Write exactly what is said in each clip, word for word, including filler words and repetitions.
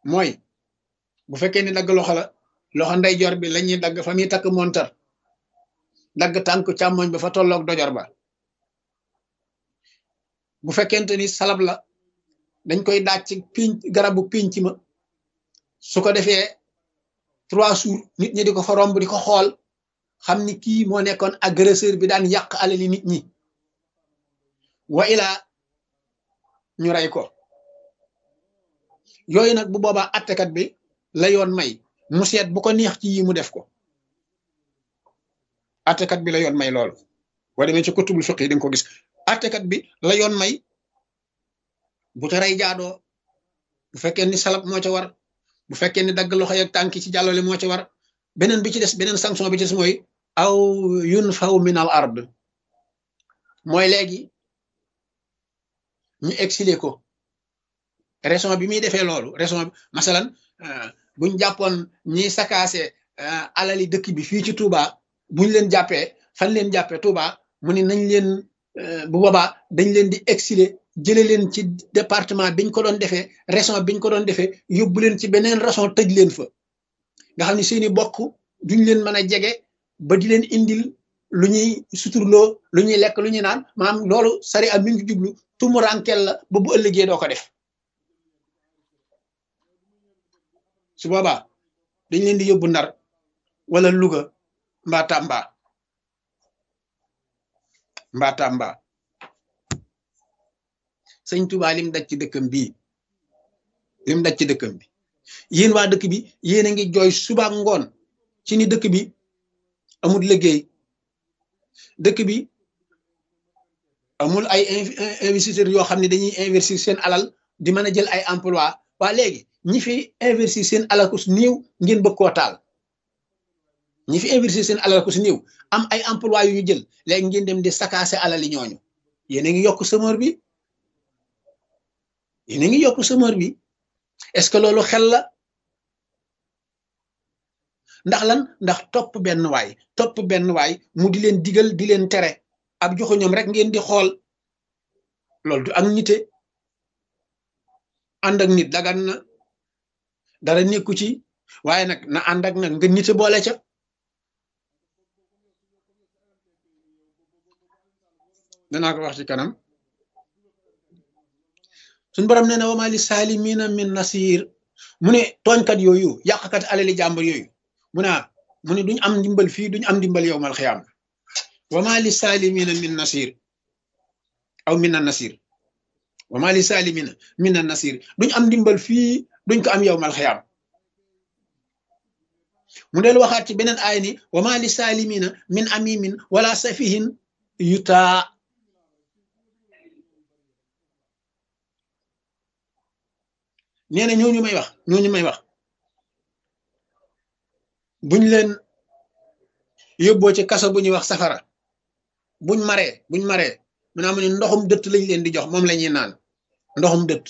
mooy bu fekkee ni dagg loxo la loxo ndeyjoor bi la ñuy dagg fa muy takk montar dagg tànk càmmoñ ba fa tolloog dojor ba bu fekkente ni salab la dañ koy daaj ci pinc garabu pinc ma su ko defee trois jours nit ñi di ko fa romb di ko xool xam ni kii moo nekkoon agresseur bi daan yàq alali nit ñi wa ilaa ñu rey ko yooyu nag bu boobaa attekat bi la yoon may mu seet bu ko neex ci yi mu def ko attekat bi la yoon may loolu boo demee ci kutubul fiqh yi di nga ko gis attekat bi la yoon may bu ca rey jaadoo bu fekkee ni salab moo ca war bu fekkee ni dagg loxo yeeg tànki ci jàllale moo ca war beneen bi ci des beneen sanction bi ci des mooy aw yun faw min al ard mooy léegi ñu exilé ko raison bi muy defee loolu raison bi masalan buñ jàppoon ñiy sakaase alali dëkk bi fii ci Touba buñ leen jàppee fan leen jàppee Touba mu ni nañ leen bu boobaa dañ leen di exilé jële leen ci département biñ ko doon defee raison biñ ko doon defee yóbbu leen ci beneen raison tëj leen fa nga xam ne seeni bokk duñ leen mën a jege ba di leen indil lu ñuy suturloo lu ñuy lekk lu ñuy naan maanaam loolu sari am mi ngi jublu tumuraankel la ba bu ëllëgee doo ko def su boobaa dañ leen di yóbbu Ndar wala Louga mbaa Tamba mbaa Tamba sëñ Tuubaa lim daj ci dëkkam bii lim daj ci dëkkam bi yéen waa dëkk bi yéen a ngi jooy suba ngoon ci ni dëkk bi amul liggéey dëkk bi amul ay investisseurs yoo xam ne dañuy investir seen alal di mën a jël ay emploi waa léegi ñi fi investir seen alal ku si néew ngeen bëgg koo taal ñi fi investir seen alal ku si néew am ay emploi yu ñu jël léegi ngeen dem di sakaase alal yi ñooñu yéen a ngi yokk chômeur bi yéen a ngi yokk chômeur bi est-ce que loolu xel la ndax lan ndax topp benn waay topp benn waay mu di leen digal di leen tere ab joxu ñoom rek ngeen di xool loolu du ak nite ànd ak nit dagan na dara nekku ci waaye nag na ànd ak nag nga nite boole ca danaa ko wax ci kanam suñ borom nee na wama li saalimina min nasir mu ne tooñkat yooyu yàqkat alali jàmbur yooyu mu ne mu ne duñ am ndimbal fii duñ am ndimbal yowmal xiyaam wama li saalimina min nasir aw min nasir wama li saalimina min nasir duñ am ndimbal fii duñ ko am yowmal xiyaam mu del waxaat ci beneen aay ni wama li saalimina min amimin wala safihin yutaa nee na ñooñu may wax ñooñu may wax buñ leen yóbboo ci kaso bu ñuy wax safara buñ maree buñ maree maanaam ne ndoxum dëtt lañ leen di jox moom la ñuy naan ndoxum dëtt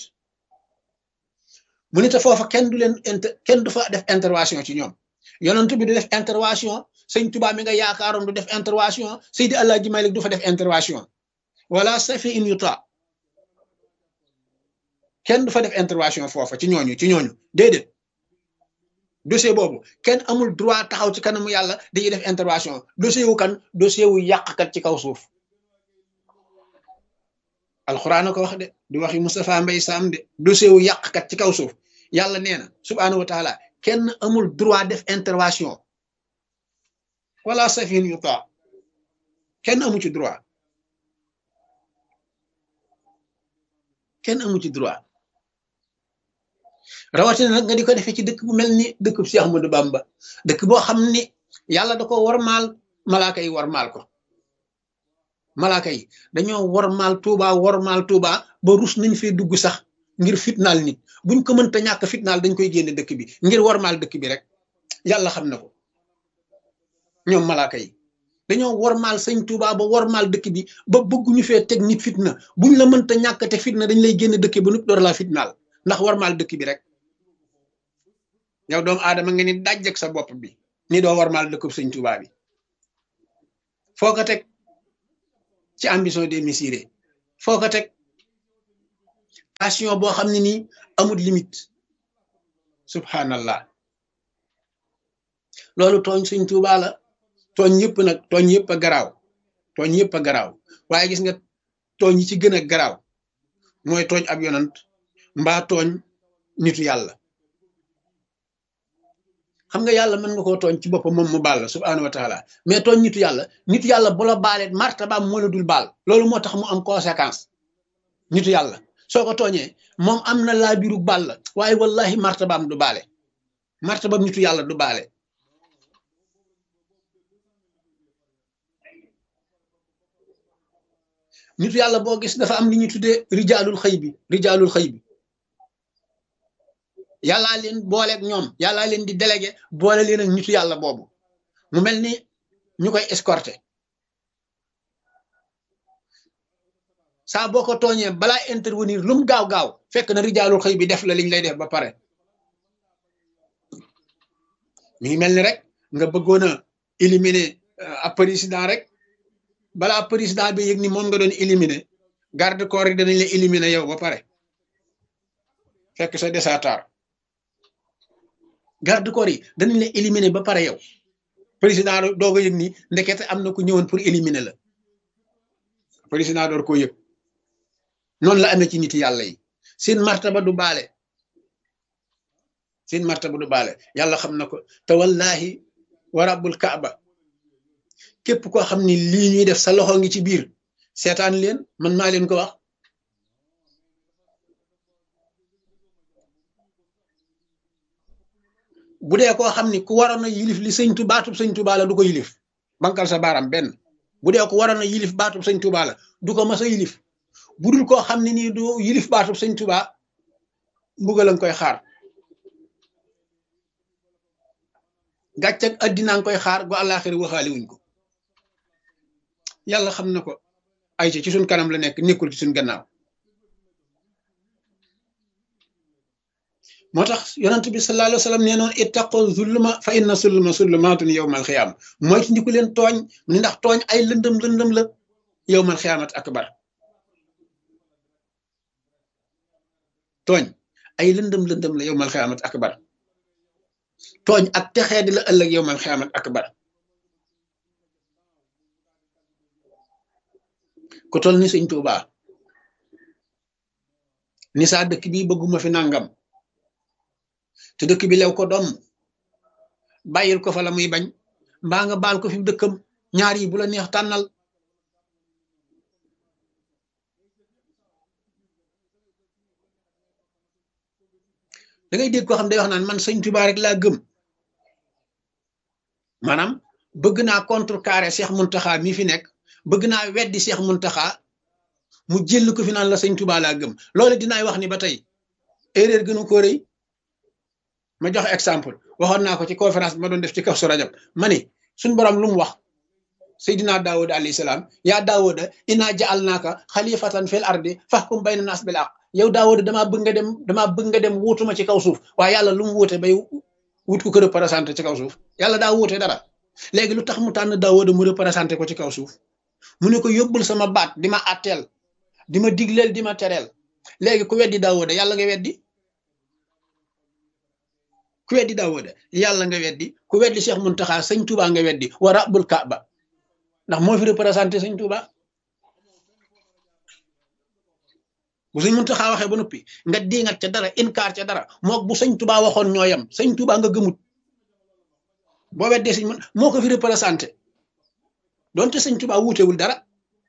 mu ne te foofa kenn du leen inter kenn du fa def intervention ci ñoom yonent bi du def intervention sëñ Tuubaa mi nga yaakaaroon du def intervention Seydi Alaaji Malik du fa def intervention wala safi in yuta kenn du fa def intervention foofa ci ñooñu ci ñooñu déedéet dossier boobu kenn amul droit taxaw ci kanamu yàlla dañuy def intervention dossier wu kan dossier wu yàqkat ci kaw suuf alxuraan ko wax de di waxi Moustapha Mbay Sam de dossier wu yàqkat ci kaw suuf yàlla nee na subhaanahu wa taala kenn amul droit def intervention wala safin yuta kenn amu ci droit kenn amu ci droit rawatina nag nga di ko defee ci dëkk bu mel ni dëkk bu Cheikh Ahmadou Bamba dëkk boo xam ni yàlla da ko warmaal malaaka yi warmaal ko malaaka yi dañoo warmaal Tuuba warmaal Tuuba ba rus nañ fee dugg sax ngir fitnaal nit buñ ko mënta ñàkk fitnaal dañ koy génne dëkk bi ngir warmaal dëkk bi rek yàlla xam na ko ñoom malaaka yi dañoo warmaal sëñ Tuuba ba warmaal dëkk bi ba bëgguñu fee teg nit fitna buñ la mënta ñàkk teg fitna dañ lay génne dëkk ba nit door laa fitnaal ndax warmaal dëkk bi rek yow doomu aadama nga ni dajjeg sa bopp bi ni doo warmaal dëkkub sëñ Tuuba bi foo ko teg ci ambition démesurée foo ko teg passion boo xam ne nii amul limite subhanallah loolu tooñ Sëñ Tuubaa la tooñ yëpp nag tooñ yëpp a garaaw tooñ yëpp a garaaw waaye gis nga tooñ yi ci gën a garaaw mooy tooñ ab yonant mbaa tooñ nitu yàlla xam nga yàlla mën nga koo tooñ ci boppam moom mu baal la subhaanahu wa taala mais tooñ nitu yàlla nitu yàlla bu la baalee martabaam moo la dul baal loolu moo tax mu am conséquence nitu yàlla soo ko tooñee moom am na laa biru baal la waaye wallahi martabaam du baale martabaam nitu yàlla du baale nitu yàlla boo gis dafa am li ñuy tuddee rijaalul xëy bi rijaalul xëy bi yàllaa leen booleeg ñoom yàllaa leen di délégué boole leen ak nitu yàlla boobu mu mel ni ñu koy escorté saa boo ko tooñee balaa intervenir lu mu gaaw gaaw fekk na rijaalul xëy bi def la liñ lay def ba pare mi ngi mel ni rek nga bëggoon a éliminer ab président rek balaa président bi yëg ni moom nga doon éliminer garde corps yi danañ la éliminer yow ba pare fekk sa desatar garde corps yi danañ la éliminer ba pare yow président doo ko yëg ni ndekete am na ku ñëwoon pour éliminer la président door koo yëg noonu la amee ci nit yàlla yi seen martaba du baale seen martaba du baale yàlla xam na ko te wallahi wa rabbul kaaba képp koo xam ni lii ñuy def sa loxo ngi ci biir seetaan leen man maa leen ko wax bu dee koo xam ni ku waroon a yilif li sëñ tu baatub sëñ Tuubaa la du ko yilif bankal sa baaram benn bu dee ko waroon a yilif baatub sëñ Tuubaa la du ko mas a yilif bu dul koo xam ne nii du yilif baatub sëñ Tuubaa mbugal lañ koy xaar gàcc ak addinaa ngi koy xaar gu àllaaxira waxaali wuñ ko yàlla xam na ko ay ci suñ kanam la nekk nekkul ci suñ gannaaw moo tax yonent bi sallallahu alayhi wa sallam nee noon ittaqu zulma fa inna zulma zulmaatun yawmal xiyaama mooy ci ndiku leen tooñ ni ndax tooñ ay lëndëm lëndëm la yawmal xiyaamat akbar tooñ ay lëndëm lëndëm la yawmal xiyaamat akbar tooñ ak texee di la ëllëg yawmal xiyaamat akbar ku tol ni sëñ Tuubaa ni saa dëkk bi bëgguma fi nangam te dëkk bi lew ko doom bàyyil ko fa la muy bañ mbaa nga baal ko fi dëkkam ñaar yi bu la neex tànnal da ngay dégg koo xam day wax naan man sëñ Tuubaa rek laa gëm maanaam bëgg naa contrecarrer Cheikh Muntaxa mi fi nekk bëgg naa weddi Cheikh Muntaxa mu jël ko fi naan la sëñ Tuubaa laa gëm loolu dinaay wax ni ba tey erreur gënu ko rëy ma jox exemple waxoon naa ko ci conférence bi ma doon def ci Kazu Rajab ma ni suñ borom lu mu wax Seydina Daawuda alayhi salaam yaa Daawuda inaa ja'alnaaka xalifatan fil ardi fahkum bayna naas bil haqq yow Daawuda damaa bëgg nga dem damaa bëgg nga dem wuutuma ci kaw suuf waaye yàlla lu mu wuute bay wut ko ko représenté ci kaw suuf yàlla daa wuute dara léegi lu tax mu tànn Daawuda mu représenté ko ci kaw suuf mu ne ko yóbbul sama baat di ma àtteel di ma digleel di ma tereel léegi ku weddi Daawuda yàlla nga weddi ku weddi Daawuda yàlla nga weddi ku weddi Cheikh Muntaxa sëñ Tuubaa nga weddi wa rabbul kaaba ndax moo fi représenté sëñ Tuubaa bu sëñ Muntaxa waxee ba noppi nga diingat ca dara inkaar ca dara moo bu sëñ Tuubaa waxoon ñooyam sëñ Tuubaa nga gëmut boo weddee sëñ mun moo ko fi représenté donte sëñ Tuubaa wuutewul dara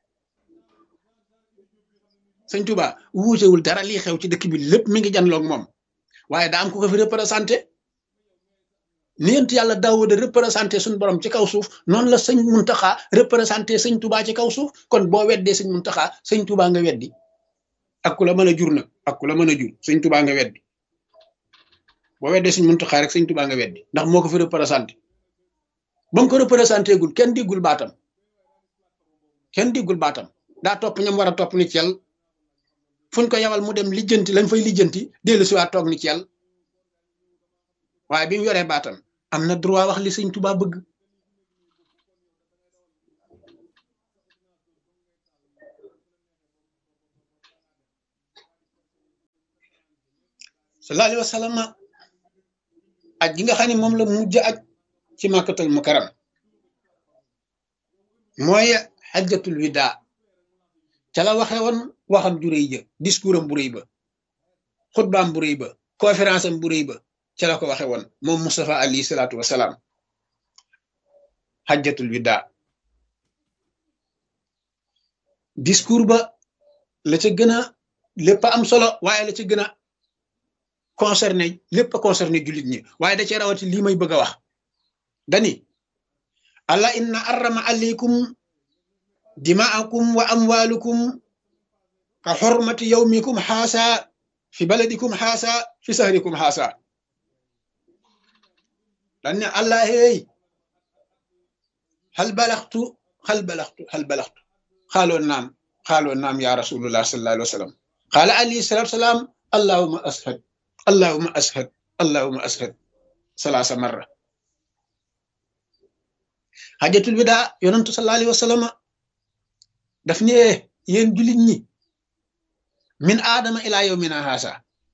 sëñ Tuubaa wuutewul dara lii xew ci dëkk bi lépp mi ngi janloog moom waaye daa am ku ko fi représenté nient yàlla Daawuda représenté suñ borom ci kaw suuf noonu la sëñ Muntaxa représenté sëñ Tuubaa ci kaw suuf kon boo weddee sëñ Muntaxa sëñ Tuubaa nga weddi ak ku la mën a jur nag ak ku la mën a jur sëñ Tuubaa nga weddi boo weddee sëñ Muntaxa rek sëñ Tuubaa nga weddi ndax moo ko fi représenté ba mu ko représenté gul kenn diggul baatam kenn diggul baatam daa topp ñam war a topp ni cel fuñ ko yawal mu dem lijjanti lañ fay lijjanti dellu si waat toog ni cel waaye bi mu yoree baatam am na droit wax li sëñ Tuubaa bëgg sallallahu alayhi wa sallam aj gi nga xam ne moom la mujj aj ci Makkatal Mukarram mooy xajjatul wida ca la waxe woon waxam ju rëy ja discours am bu rëy ba xutbaam bu rëy ba conférence am bu rëy ba ca la ko waxe woon moom Mustafa alayhi salaatu wasalaam xajjatul wida discours ba la ca gën a lépp am solo waaye la ca gën a concerné lépp a concerné jullit ñi waaye da cee rawati lii may bëgg a wax dani alla inna arrama alaykum dimaakum wa amwalukum ka xormati yawmikum xaasa fi baladikum xaasa fi sahrikum xaasa dan ne allah hey hal balaxtu hal balaxtu hal balaxtu xaaloon naam xaaloon naam ya rasulullah sallallahu alayhi wa sallam qaala alayhi salatu salaam allahuma ashad allahuma ashad allahuma ashad salaasa marra xajatul wida yonantu sallallahu alayhi wa sallam daf ne yéen jullit ñi min aadama ila yawmina haasa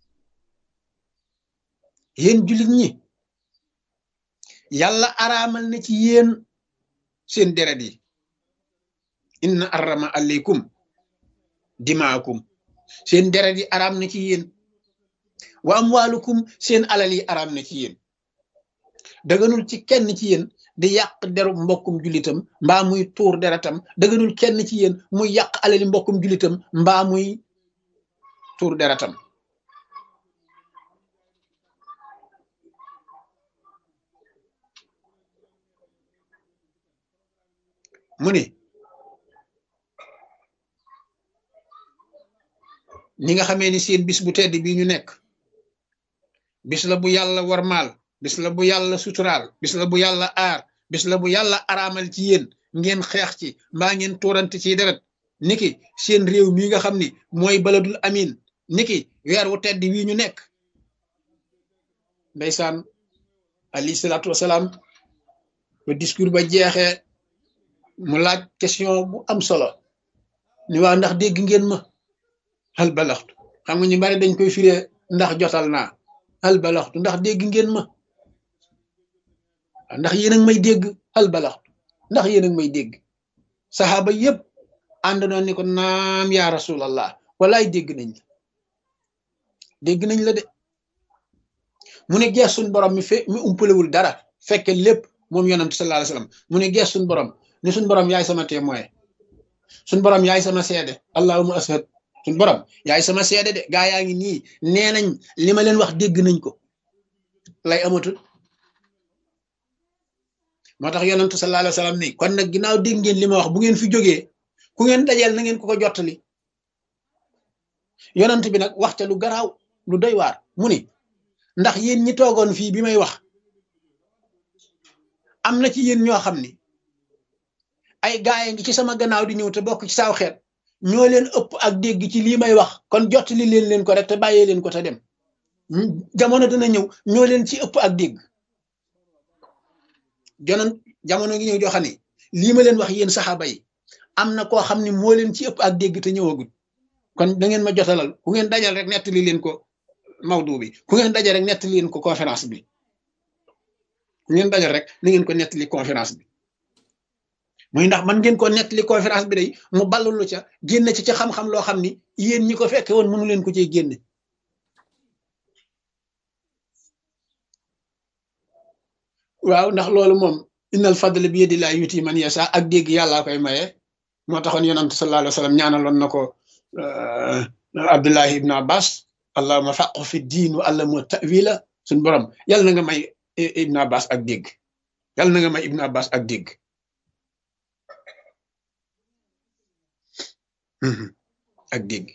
yéen jullit ñi yàlla araamal na ci yéen seen deret yi inna arrama alaykum dimaakum seen deret yi araam na ci yéen wa amwaalukum seen alal yi araam na ci yéen daganul ci kenn ci yéen di yàq deru mbokkum julitam mbaa muy tuur deretam daganul kenn ci yéen muy yàq alali mbokkum julitam mbaa muy tuur deretam mu ni ñi nga xamee ni seen bis bu tedd bi ñu nekk bis la bu yàlla warmaal bis la bu yàlla suturaal bis la bu yàlla aar bis la bu yàlla araamal ci yéen ngeen xeex ci mbaa ngeen tuurante ci deret niki seen réew mii nga xam ni mooy baladul amin niki weer wu tedd wii ñu nekk ndeysaan alayhi salaatu wasalaam ba discours ba jeexee mu laaj question bu am solo ni waa ndax dégg ngeen ma hal balaxtu xam nga ñu bari dañ koy firee ndax jotal naa hal balaxtu ndax dégg ngeen ma ndax yéen a ngi may dégg hal balaxtu ndax yéen a ngi may dégg saxaaba yépp ànd noon ni ko naam yaa rasulallah walaay dégg nañ la dégg nañ la de mu ne gees suñ borom mi fe mi umpalewul dara fekke lépp moom yonent sallallahu alayhi wasallam mu ne gees suñ borom ni suñ borom yaay sama témoin suñ borom yaay sama seede allahumma ashhad suñ borom yaay sama seede de gaa yaa ngi nii nee nañ li ma leen wax dégg nañ ko lay amatul moo tax yonentu sallallahu alayhi wasallam ni kon nag ginnaaw dégg ngeen li ma wax bu ngeen fi jógee ku ngeen dajeel na ngeen ko ko jottali yonent bi nag wax ca lu garaaw lu doy waar mu ni ndax yéen ñi toogoon fii bi may wax am na ci yéen ñoo xam ni ay gaay ngi ci sama gannaaw di ñëw te bokk ci saaw xeet ñoo leen ëpp ak dégg ci lii may wax kon jottali leen leen ko rek te bàyyee leen ko te dem jamono dina ñëw ñoo leen ci ëpp ak dégg jonoon jamono ngi ñëw joo xam ne lii ma leen wax yéen saxaaba yi am na koo xam ne moo leen ci ëpp ak dégg te ñëwagul kon da ngeen ma jotalal ku ngeen dajal rek nettali leen ko mawdu bi ku ngeen dajal rek nettali leen ko conférence bi ku ngeen dajal rek na ngeen ko nettali conférence bi muy ndax man ngeen ko nettali conférence bi day mu ballulu ca génne ci ca xam-xam loo xam ni yéen ñi ko fekke woon mënu leen ko cee génne waaw ndax loolu moom innal fadla bi yadillahi yuti man yasha ak dégg yàllaa koy maye moo taxoon yonent sallallahu alayhi wa sallam ñaanaloon na ko Abdullahi ibn Abbas allahumma faqhu fi diin wa allamu ta'wila suñ borom yàlla na nga may ibn Abbas ak dégg yàlla na nga may ibn Abbas ak dégg ak dégg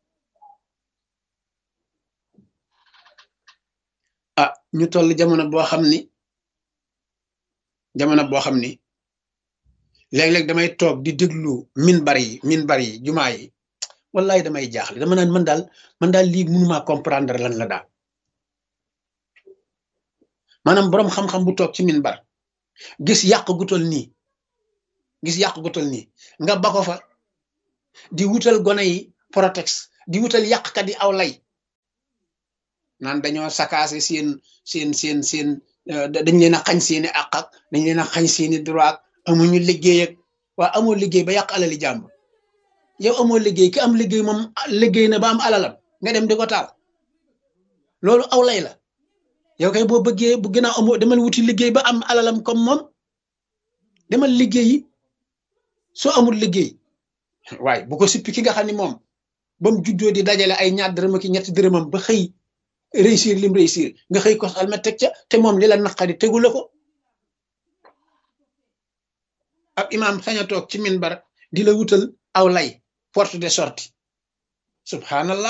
ah ñu toll jamono boo xam ni jamono boo xam ni léeg-léeg damay toog di déglu minbar yi minbar yi jumaa yi wallahi damay jaaxle dama naan man daal man daal lii mënumaa comprendre lan la daal maanaam boroom xam-xam bu toog ci minbar gis yàq gu tol nii gis yàq gu tol nii nga ba ko fa di wutal gone yi protex di wutal yàqkat yi aw lay naan dañoo sakaase seen seen seen seen dañ leen a xañ seeni àq ak dañ leen a xañ seeni droit amuñu liggéey ak waa amoo liggéey ba yàq alali jàmbur yow amoo liggéey ki am liggéey moom liggéey na ba am alalam nga dem di ko taal loolu aw lay la yow kay boo bëggee bu gën a amoo demal wuti liggéey ba am alalam comme moom demal liggéeyi soo amul liggéey waaye bu ko sippi ki nga xam ne moom ba mu juddoo di dajale ay ñaar dërëm ak ñetti dërëmam ba xëy réussir lim réussir nga xëy ko almet teg ca te moom li la naqari tegu la ko ab imaam sañ a toog ci minbar di la wutal aw lay porte de sortie subhanallah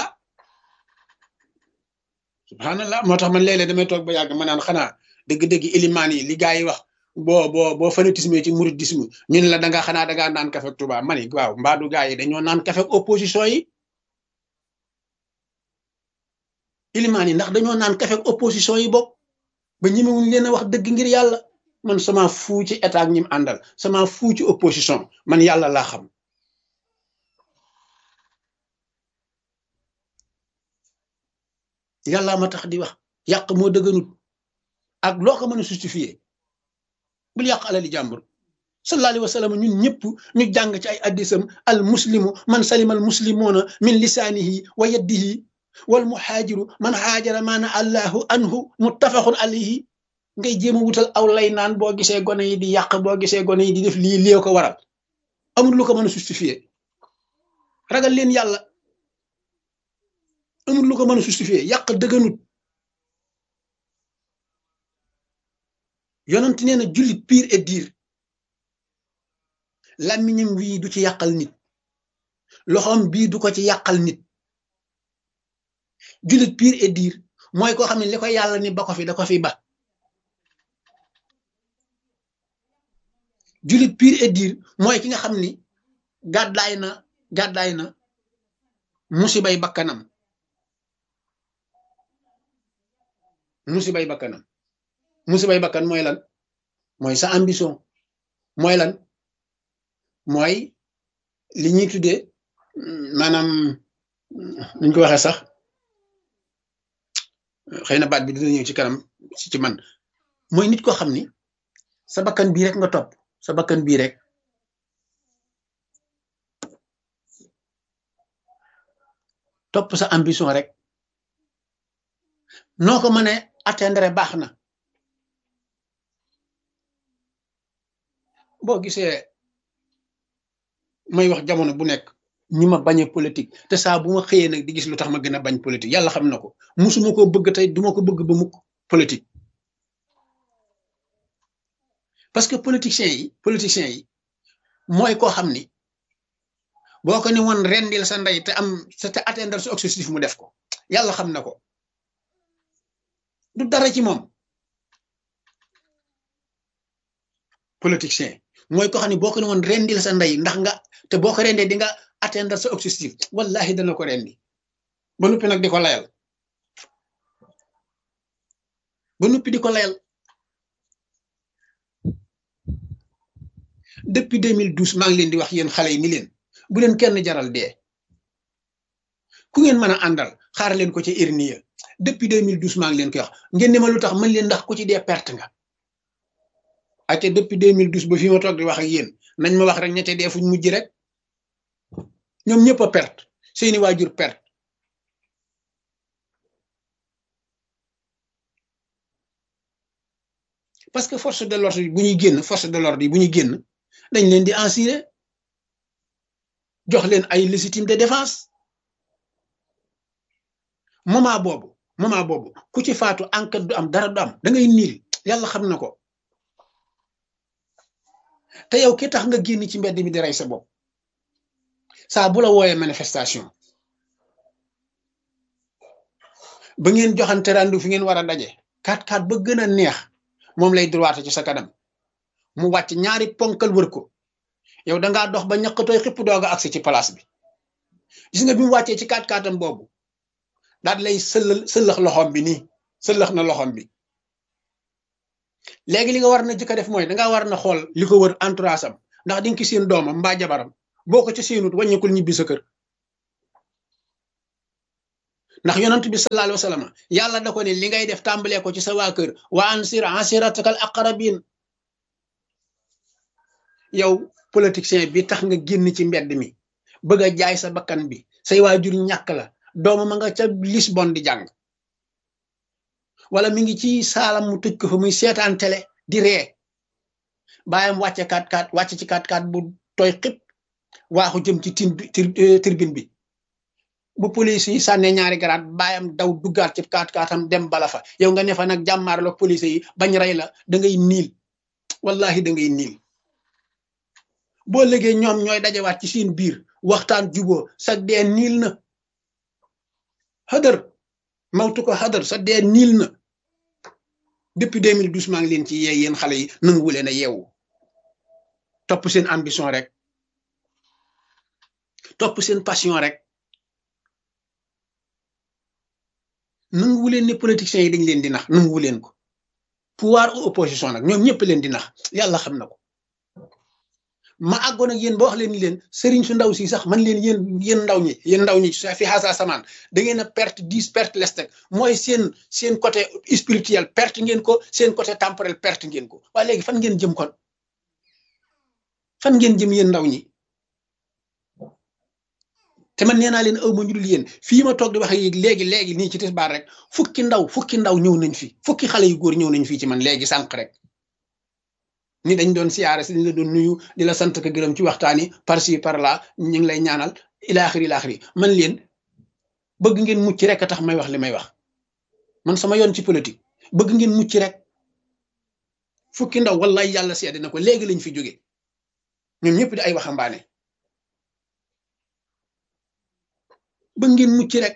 subhanallah moo tax man léeg-léeg damay toog ba yàgg ma naan xanaa dëgg-dëgg ilimaan yi li gaa yi wax boo boo boo fanatisme ci mouridisme ñun la da nga xanaa da ngaa naan kafe ak Tuubaa ma ni waaw mbaadu gaa yi dañoo naan kafe ak opposition yi ilimaan yi ndax dañoo naan kafe ak opposition yi bokk ba ñemewuñ leen a wax dëgg ngir yàlla man sama fuu ci état ak ñi mu àndal sama fuu ci opposition man yàlla laa xam yàllaa ma tax di wax yàq moo dëgganut ak loo ko mën a justifier bul yàq alali jàmbur sallallahu alayhi wa sallam ñun ñëpp ñu jàng ci ay addisam al muslimu man salima al muslimuna min lisaanihi wa yadihi wal muhaajiru man haajara maana allahu anhu muttafaqun alayhi ngay jéem a wutal aw lay naan boo gisee gone yi di yàq boo gisee gone yi di def lii lii ko waral amul lu ko mën a justifier ragal leen yàlla amul lu ko mën a justifier yàq dëgganut yonent nee na jullit pire et dire làmmiñam wii du ci yàqal nit loxoom bii du ko ci yàqal nit jullit pire et dire mooy koo xam ne li ko yàlla ni ba ko fi da ko fi ba jullit pire et dire mooy ki nga xam ni gàddaay na gàddaay na musibay bakkanam musibay bakkanam musibay bakkan mooy lan mooy sa ambition mooy lan mooy li ñuy tuddee maanaam nuñ ko waxee sax xëy na baat bi dina ñëw ci kanam ci ci man mooy nit koo xam ni sa bakkan bii rek nga topp sa bakkan bii rek topp sa ambition rek noo ko mënee atteindre baax na boo gisee may wax jamono bu nekk ñi ma bañee politique te saa bu ma xëyee nag di gis lu tax ma gën a bañ politique yàlla xam na ko musuma ko bëgg tey duma ko bëgg ba mukk politique parce que politiciens yi politiciens yi mooy koo xam ni boo ko ni woon rendil sa ndey te am sa te atteindre sa objectif mu def ko yàlla xam na ko du dara ci moom politicien mooy ko xam ne boo ko ne woon rendil sa ndey ndax nga te boo ko rendee di nga atteindre sa objectif wallahi dana ko rendi ba noppi nag di ko layal ba noppi di ko layal depuis deux mille douze maa ngi leen di wax yéen xale yi ni leen bu leen kenn jaral dee ku ngeen mën a àndal xaar leen ko ca irniya depuis deux mille douze maa ngi leen koy wax ngeen ne ma lu tax mën leen ndax ku ci dee perte nga ate depuis deux mille douze ba fi ma toog di wax ak yéen nañ ma wax rek ñette dee fuñ mujj rek ñoom ñëpp a perte seeni waajur perte parce que force de l'ordre yi bu ñuy génn force de l'ordre yi bu ñuy génn dañ leen di assurer jox leen ay légitime de défense moment boobu moment boobu ku ci faatu enquête du am dara du am da ngay niil yàlla xam na ko te yow ki tax nga génn ci mbedd mi di rey sa bopp saa bu la wooyee manifestation ba ngeen joxante randu fi ngeen war a daje kat kat ba gën a neex moom lay droite ci sa kanam mu wàcc ñaari ponkal wër ko yow dangaa dox ba ñaqatooy xipp doog a agsi ci place bi gis nga bi mu wàccee ci kat katam boobu daal lay sëllal sëllax loxoom bi nii sëllax na loxoom bi léegi li nga war na jëkk a def mooy dangaa war na xool li ko wër entourage am ndax di nga ki seen doomam mbaa jabaram boo ko ci seenut wàññikul ñibbi sa kër ndax yonent bi sallallahu alayhi wa sallam yàlla da ko ne li ngay def tàmbalee ko ci sa waa kër wa ansir asiratakal aqrabin. yow politicien bi tax nga génn ci mbedd mi bëgg a jaay sa bakkan bi say waajur ñàkk la dooma ma nga ca Lisbonne di jàng wala mi ngi ci saalam mu tëj ko fa muy seetaan télé di ree bàyyam wàcce kat kat wàcc ci kat kat bu tooy xib waaxu jëm ci tin tribune bi bu police yi sànnee ñaari garaat bàyyam daw duggaat ci kat katam dem bala fa yow nga ne fa nag jàmmaarloog police yi bañ rey la da ngay niil wallahi da ngay niil boo léegi ñoom ñooy dajawaat ci seen biir waxtaan juboo sa dee niil na xadar mawtu ko xadar sa dee niil na depuis deux mille douze maa ngi leen ci yee yéen xale yi nanguwu leen a yeewu topp seen ambition rek topp seen passion rek nanguwu leen ne politiciens yi dañ leen di nax nanguwu leen ko pouvoir ou opposition nag ñoom ñëpp leen di nax yàlla xam na ko ma àggoon ak yéen ba wax leen ni leen sëriñ su ndaw si sax man leen yéen yéen ndaw ñi yéen ndaw ñi fi xaasa samaan da ngeen a perte dix perte lestek mooy seen seen côté spirituel perte ngeen ko seen côté temporel perte ngeen ko waaye léegi fan ngeen jëm kon fan ngeen jëm yéen ndaw ñi te man nee naa leen aw ma ñu dul yéen fii ma toog di wax yi léegi léegi nii ci tisbaar rek fukki ndaw fukki ndaw ñëw nañ fi fukki xale yu góor ñëw nañ fii ci man léegi sànq rek ni dañ doon siyaare si dañ la doon nuyu di la sant ko gërëm ci waxtaan yi par ci par là ñu ngi lay ñaanal ilaaxiri ilaaxiri man leen bëgg ngeen mucc rek a tax may wax li may wax man sama yoon ci politique bëgg ngeen mucc rek fukki ndaw wallahi yàlla seede na ko léegi lañ fi jóge ñoom ñëpp di ay waxambaane bëgg ngeen mucc rek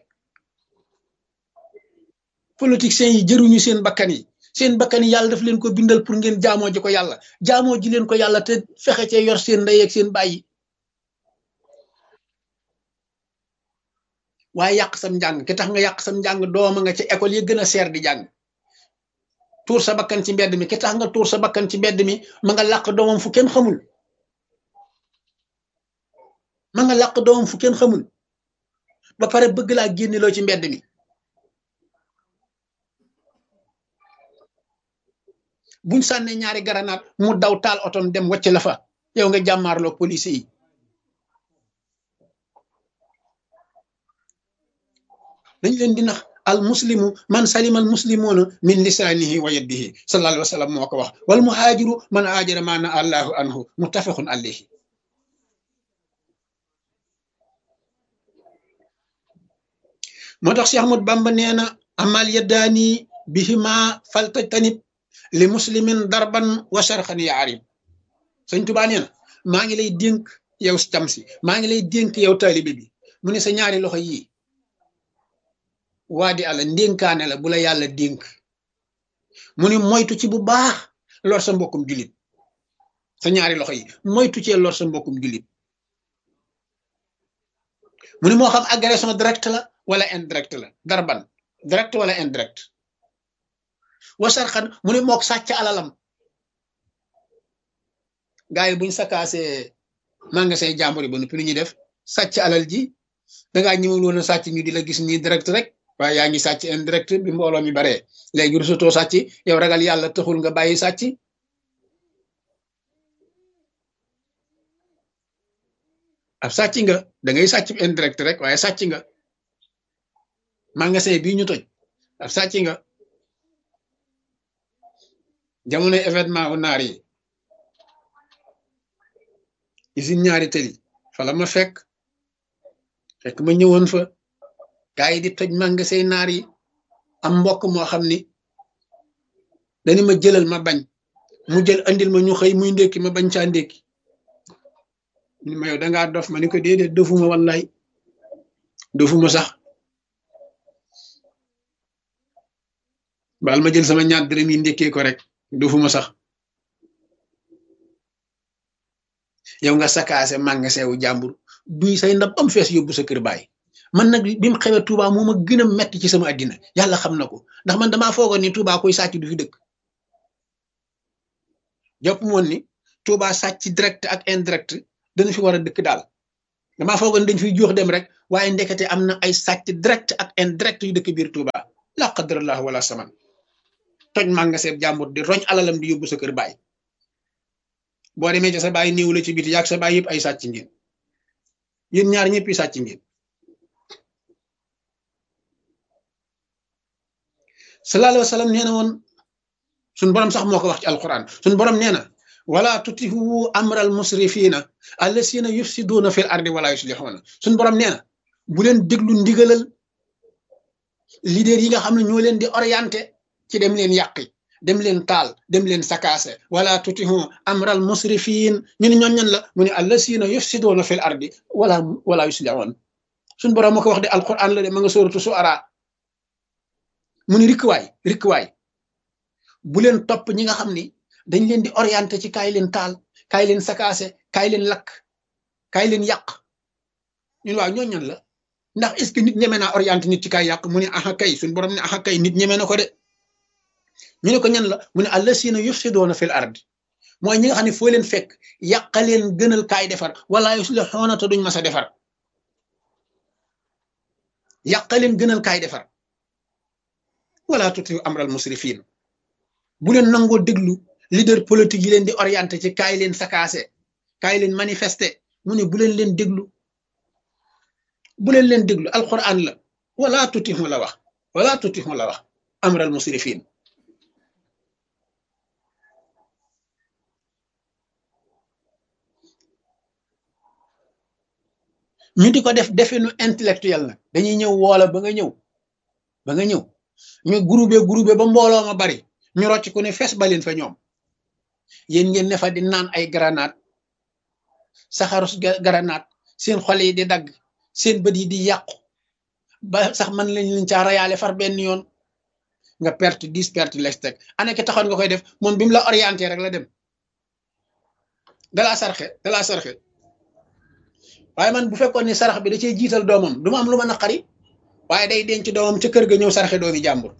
politiciens yi jëruñu seen bakkan yi seen bakkan yi yàlla daf leen ko bindal pour ngeen jaamoo ji ko yàlla jaamoo ji leen ko yàlla te fexe cee yor seen ndey ak seen bàyyi waaye yàq sam njàng ki tax nga yàq sam njàng dooma nga ca école yi gën a seer di jàng tuur sa bakkan ci mbedd mi ki tax nga tuur sa bakkan ci mbedd mi ma nga làq doomam fu kenn xamul ma nga làq doomam fu kenn xamul ba pare bëgg laa génneloo ci mbedd mi buñ sànnee ñaari garanaat mu daw taal otom dem wacc la fa yow nga jàmmaarloo police yi dañ leen di nax al muslimu man salima al muslimuna min lisaanihi wa yadihi sallallahu alayhi wa sallam moo ko wax wal muhaajiru man haajara ma na allahu anhu muttafaqun alayhi moo tax Cheikh Ahmad Bamba nee na amal yaddaani bihima faltajtanib li muslimin darban wa sharxan ya arib sëñ Tuubaa nee na maa ngi lay dénk yow cam si maa ngi lay dénk yow taalibe bi mu ne sa ñaari loxo yii waa di àlla ndénkaane la bu la yàlla dénk mu ne moytu ci bu baax lor sa mbokkum julit sa ñaari loxo yi moytu cee lor sa mbokkum julit mu ne moo xam agression direct la wala indirect la darban direct wala indirect wasarxan mu ne mook sàcc alalam gars yi buñ sakaasee magasin jàmbur yi ba noppi lu ñuy def sàcc alal ji dangaa ñëwul woon a sàcc ñu di la gis nii direct rek waaye yaa ngi sàcc indirect bi mbooloo mi baree léegi rusutoo sàcc yow ragal yàlla taxul nga bàyyi sàcc ab sàcc nga da ngay sàcc indirect rek waaye sàcc nga magasin bii ñu toj ab sàcc nga jamono événement wu naar yi usine ñaari tëli fa la ma fekk fekk ma ñëwoon fa gaa yi di toj magasin naar yi am mbokk moo xam ni dañu ma jëlal ma bañ mu jël andil ma ñu xëy muy ndékki ma bañ caa ndékki ni ma yow dangaa dof ma ni ko déedéet dofuma wallaay dofuma sax baal ma jël sama ñaar dërëm yi ndékkee ko rek dofuma sax yow nga sakaase magasin wu jàmbur duy say ndab am fees yóbbu sa kër baay man nag bi mu xewee Touba moo ma gën a metti ci sama àddina yàlla xam na ko ndax man damaa foogoon ni Touba koy sàcc du fi dëkk jàpp moon ni Touba sàcc direct ak indirect dana fi war a dëkk daal damaa foogoon dañ fiy jox dem rek waaye ndekete am na ay sàcc direct ak indirect yu dëkk biir Touba la qadrallah wala saman toj magasin jàmbur di roñ alalam di yóbbu sa kër baay boo demee ci sa baay néew la ci biti yaag sa baay yëpp ay sàcc ngeen yéen ñaar ñëpp yi sàcc ngeen sallallahu alayhi wa sallam nee na woon suñ borom sax moo ko wax ci alquran suñ borom nee na wala tutihu amral musrifina allasina yufsiduna fil ardi wala yuslihuna suñ borom nee na bu leen déglu ndigalal leader yi nga xam ne ñoo leen di orienté ci dem leen yàqi dem leen taal dem leen sakaase wala tutihu amral musrifin ñu ne ñoon ñan la mu ne allasina yufsiduna fil ardi wala wala yuslihuna suñ borom moo ko wax de alquran la de ma nga sóoratu Suara mu ni rikkuwaay rikkuwaay bu leen topp ñi nga xam ni dañ leen di orienté ci kaay leen taal kaay leen sakaase kaay leen lakk kaay leen yàq ñun waaw ñoo ñan la ndax est-ce que nit ñeme naa orienté nit ci kaay yàq mu ne aha kay suñu borom ne aha kay nit ñeme na ko de ñu ne ko ñan la mu ne allasina yufsidoona fil ard mooy ñi nga xam ne foo leen fekk yàqa leen gënal kaay defar wala yuslihuuna te duñ mas a defar yàqa leen gënal kaay defar wala tuti amral musrifin bu leen nangoo déglu leader politique yi leen di orienté ci kaay leen sakaase kaay leen manifesté mu ne bu leen leen déglu bu leen leen déglu alquran la wala tutihu la wax wala tutihu la wax amral musrifin ñu di ko def definu intellectuel nag dañuy ñëw woola ba nga ñëw ba nga ñëw ñu groupé groupé ba mbooloo ma bari ñu rocc ku ne fes baleen fa ñoom yéen ngeen ne fa di naan ay granate saxarus granate seen xol yi di dagg seen bët yi di yàqu ba sax man lañ lañ caa rayaale far benn yoon nga perte dix perte les teg ana ki taxoon nga koy def moom bi mu la orienté rek la dem dalaa sarxe dalaa sarxe waaye man bu fekkoon ne sarax bi da cee jiital doomam du ma am lu ma naqari waaye day denc doomam ca kër ga ñëw sarxe doomi jàmbur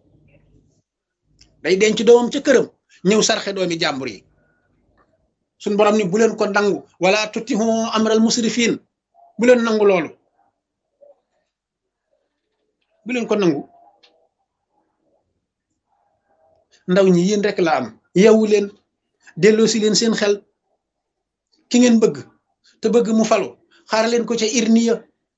day denc doomam ca këram ñëw sarxe doomi jàmbur yi suñ borom ni bu leen ko nangu wala tutihu amral musrifin bu leen nangu loolu bu leen ko nangu ndaw ñi yéen rek la am yeewu leen delloo si leen seen xel ki ngeen bëgg te bëgg mu falu xaar leen ko ca irniya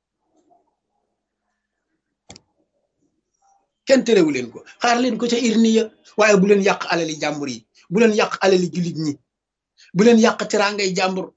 kenn terewu leen ko xaar leen ko ca irniya waaye bu leen yàq alali jàmbur yi bu leen yàq alali jullit ñi bu leen yàq teraangay jàmbur